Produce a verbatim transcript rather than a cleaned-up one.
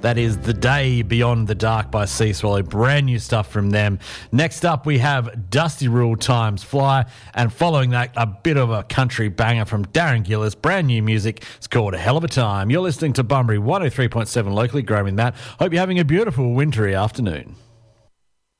That is The Day Beyond the Dark by Sea Swallow. Brand new stuff from them. Next up, we have Dusty Rule Times Fly. And following that, a bit of a country banger from Darren Gillis. Brand new music. It's called A Hell of a Time. You're listening to Bunbury one oh three point seven locally. Growing with Matt. Hope you're having a beautiful wintry afternoon.